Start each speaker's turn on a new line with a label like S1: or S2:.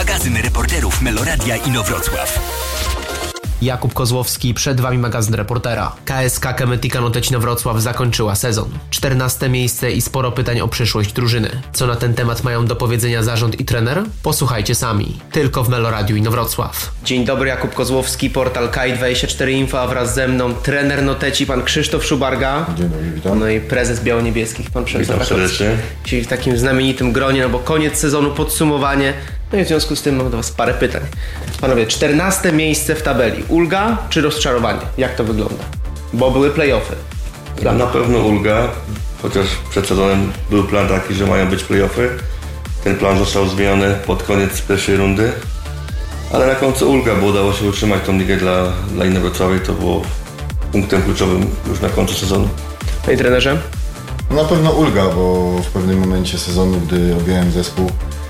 S1: Magazyn reporterów Meloradia Inowrocław.
S2: Jakub Kozłowski, przed Wami magazyn reportera. KSK Kemetika Notecina Wrocław zakończyła sezon. 14 miejsce i sporo pytań o przyszłość drużyny. Co na ten temat mają do powiedzenia zarząd i trener? Posłuchajcie sami. Tylko w Meloradiu Inowrocław. Dzień dobry, Jakub Kozłowski, portal KAI24 Info, a wraz ze mną trener Noteci, pan Krzysztof Szubarga.
S3: Dzień dobry, witam.
S2: No i prezes Biało-Niebieskich, pan Przemysław
S3: Witam serdecznie.
S2: Dzisiaj w takim znamienitym gronie, no bo koniec sezonu, podsumowanie. No i w związku z tym mam do Was parę pytań. Panowie, 14 miejsce w tabeli. Ulga czy rozczarowanie? Jak to wygląda? Bo były play-offy.
S3: Na pewno ulga, chociaż przed sezonem był plan taki, że mają być play-offy. Ten plan został zmieniony pod koniec pierwszej rundy. Ale na końcu ulga, bo udało się utrzymać tą ligę dla Inowrocławia. To było punktem kluczowym już na końcu sezonu.
S2: Panie trenerze?
S4: Na pewno ulga, bo w pewnym momencie sezonu, gdy objąłem zespół,